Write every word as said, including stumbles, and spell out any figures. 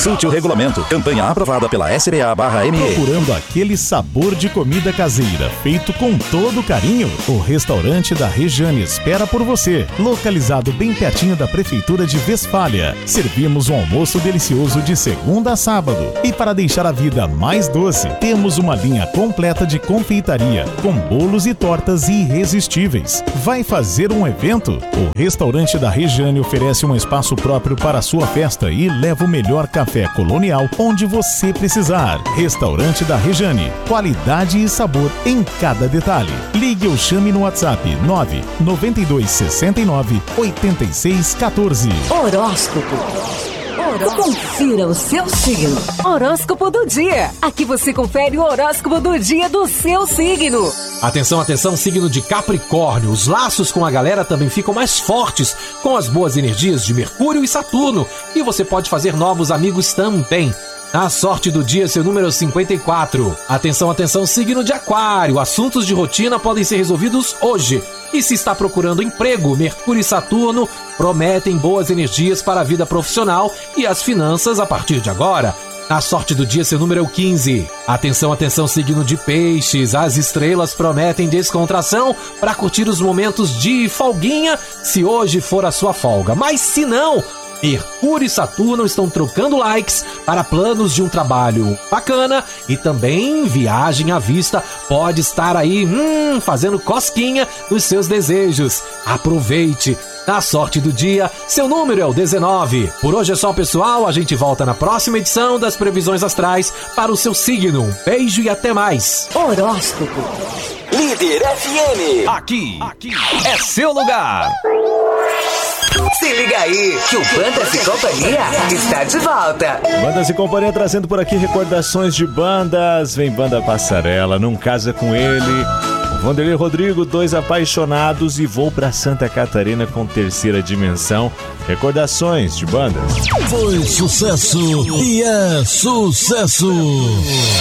Consulte o regulamento. Campanha aprovada pela S B A barra M E. Procurando aquele sabor de comida caseira, feito com todo carinho? O restaurante da Rejane espera por você. Localizado bem pertinho da Prefeitura de Westfália. Servimos um almoço delicioso de segunda a sábado. E para deixar a vida mais doce, temos uma linha completa de confeitaria, com bolos e tortas irresistíveis. Vai fazer um evento? O restaurante da Rejane oferece um espaço próprio para a sua festa e leva o melhor café colonial onde você precisar. Restaurante da Rejane, qualidade e sabor em cada detalhe. Ligue ou chame no WhatsApp nove nove dois seis nove oito seis um quatro. Horóscopo. Confira o seu signo. Horóscopo do dia. Aqui você confere o horóscopo do dia do seu signo. Atenção, atenção, signo de Capricórnio. Os laços com a galera também ficam mais fortes com as boas energias de Mercúrio e Saturno. E você pode fazer novos amigos também. A sorte do dia, seu número cinquenta e quatro. Atenção, atenção, signo de Aquário. Assuntos de rotina podem ser resolvidos hoje. E se está procurando emprego, Mercúrio e Saturno prometem boas energias para a vida profissional e as finanças a partir de agora. A sorte do dia, seu número é o quinze. Atenção, atenção, signo de Peixes. As estrelas prometem descontração para curtir os momentos de folguinha, se hoje for a sua folga. Mas se não, Mercúrio e Saturno estão trocando likes para planos de um trabalho bacana e também viagem à vista pode estar aí hum, fazendo cosquinha nos seus desejos. Aproveite! Na sorte do dia, seu número é o dezenove. Por hoje é só, pessoal. A gente volta na próxima edição das previsões astrais para o seu signo. Um beijo e até mais. Horóscopo. Líder F M. Aqui, aqui é seu lugar. Se liga aí, que o Bandas e Companhia está de volta. Bandas e Companhia trazendo por aqui recordações de bandas. Vem Banda Passarela, Não Casa Com Ele, Vanderlei Rodrigo, Dois Apaixonados e Vou Pra Santa Catarina com Terceira Dimensão. Recordações de bandas. Foi sucesso e é sucesso.